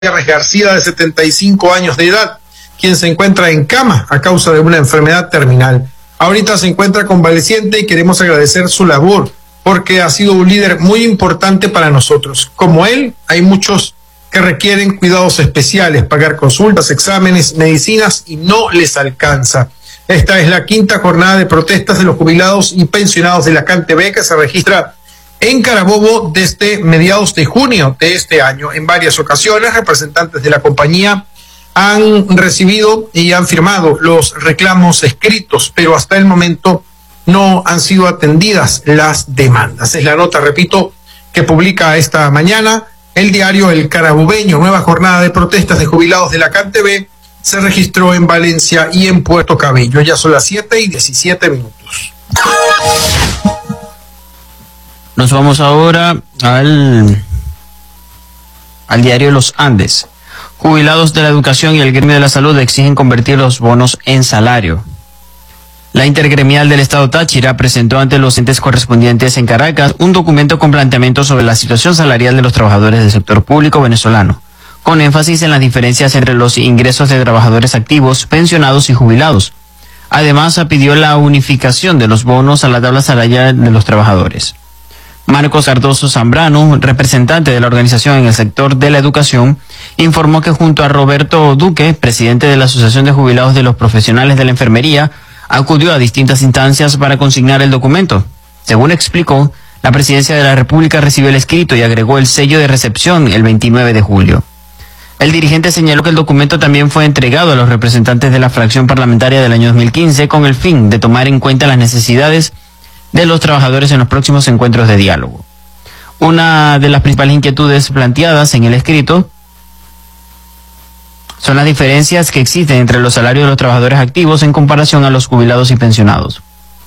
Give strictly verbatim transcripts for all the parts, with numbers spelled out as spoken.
García, de setenta y cinco años de edad, quien se encuentra en cama a causa de una enfermedad terminal. Ahorita se encuentra convaleciente y queremos agradecer su labor porque ha sido un líder muy importante para nosotros. Como él, hay muchos que requieren cuidados especiales, pagar consultas, exámenes, medicinas y no les alcanza. Esta es la quinta jornada de protestas de los jubilados y pensionados de la C A N T B que se registra en Carabobo desde mediados de junio de este año. En varias ocasiones, representantes de la compañía han recibido y han firmado los reclamos escritos, pero hasta el momento no han sido atendidas las demandas. Es la nota, repito, que publica esta mañana el diario El Carabobeño. Nueva jornada de protestas de jubilados de la C A N T B se registró en Valencia y en Puerto Cabello. Ya son las siete y diecisiete minutos. Nos vamos ahora al, al diario Los Andes. Jubilados de la educación y el gremio de la salud exigen convertir los bonos en salario. La Intergremial del Estado Táchira presentó ante los entes correspondientes en Caracas un documento con planteamientos sobre la situación salarial de los trabajadores del sector público venezolano, con énfasis en las diferencias entre los ingresos de trabajadores activos, pensionados y jubilados. Además, pidió la unificación de los bonos a la tabla salarial de los trabajadores. Marcos Cardoso Zambrano, representante de la organización en el sector de la educación, informó que junto a Roberto Duque, presidente de la Asociación de Jubilados de los Profesionales de la Enfermería, acudió a distintas instancias para consignar el documento. Según explicó, la Presidencia de la República recibió el escrito y agregó el sello de recepción el veintinueve de julio. El dirigente señaló que el documento también fue entregado a los representantes de la fracción parlamentaria del año dos mil quince con el fin de tomar en cuenta las necesidades de los trabajadores en los próximos encuentros de diálogo. Una de las principales inquietudes planteadas en el escrito son las diferencias que existen entre los salarios de los trabajadores activos en comparación a los jubilados y pensionados.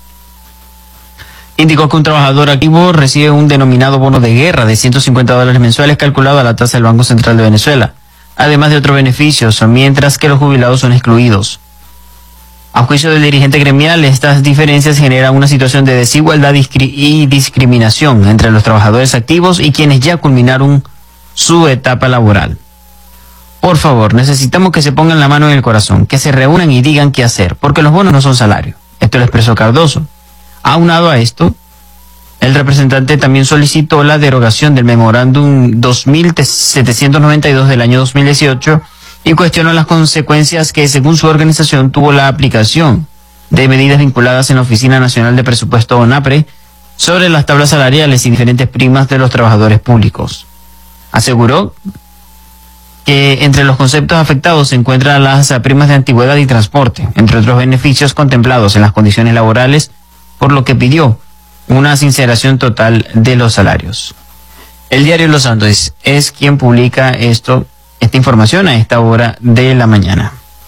Indicó que un trabajador activo recibe un denominado bono de guerra de ciento cincuenta dólares mensuales calculado a la tasa del Banco Central de Venezuela, además de otros beneficios, mientras que los jubilados son excluidos. A juicio del dirigente gremial, estas diferencias generan una situación de desigualdad y discriminación entre los trabajadores activos y quienes ya culminaron su etapa laboral. Por favor, necesitamos que se pongan la mano en el corazón, que se reúnan y digan qué hacer, porque los bonos no son salario. Esto lo expresó Cardoso. Aunado a esto, el representante también solicitó la derogación del memorándum dos mil setecientos noventa y dos del año dos mil dieciocho y cuestionó las consecuencias que, según su organización, tuvo la aplicación de medidas vinculadas en la Oficina Nacional de Presupuesto ONAPRE sobre las tablas salariales y diferentes primas de los trabajadores públicos. Aseguró que entre los conceptos afectados se encuentran las primas de antigüedad y transporte, entre otros beneficios contemplados en las condiciones laborales, por lo que pidió una sinceración total de los salarios. El diario Los Andes es quien publica esto, esta información a esta hora de la mañana.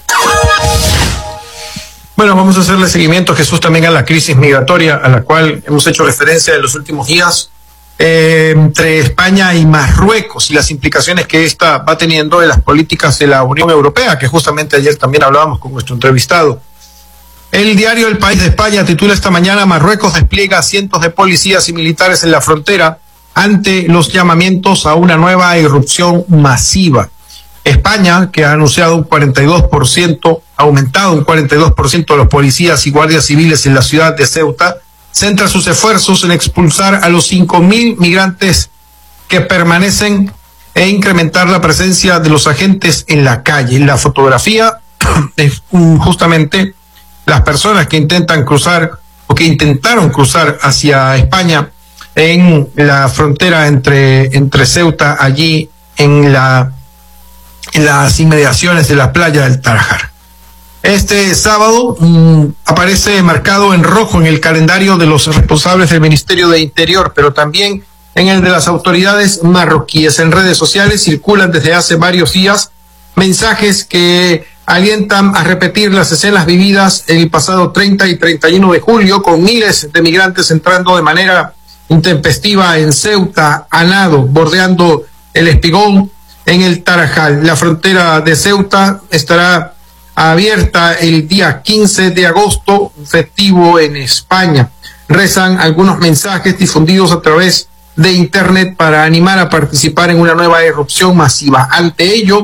Bueno, vamos a hacerle seguimiento, Jesús, también a la crisis migratoria a la cual hemos hecho referencia en los últimos días eh, entre España y Marruecos y las implicaciones que esta va teniendo en las políticas de la Unión Europea, que justamente ayer también hablábamos con nuestro entrevistado. El diario El País de España titula esta mañana: Marruecos despliega cientos de policías y militares en la frontera ante los llamamientos a una nueva irrupción masiva. España, que ha anunciado un cuarenta y dos por ciento, ha aumentado un cuarenta y dos por ciento de los policías y guardias civiles en la ciudad de Ceuta, centra sus esfuerzos en expulsar a los cinco mil migrantes que permanecen e incrementar la presencia de los agentes en la calle. La fotografía es justamente las personas que intentan cruzar o que intentaron cruzar hacia España en la frontera entre, entre Ceuta, allí en la en las inmediaciones de la playa del Tarajar. Este sábado mmm, aparece marcado en rojo en el calendario de los responsables del Ministerio de Interior, pero también en el de las autoridades marroquíes. En redes sociales circulan desde hace varios días mensajes que alientan a repetir las escenas vividas el pasado treinta y treinta y uno de julio, con miles de migrantes entrando de manera intempestiva en Ceuta, a nado, bordeando el Espigón, en el Tarajal. La frontera de Ceuta estará abierta el día quince de agosto, festivo en España. Rezan algunos mensajes difundidos a través de Internet para animar a participar en una nueva erupción masiva. Ante ello,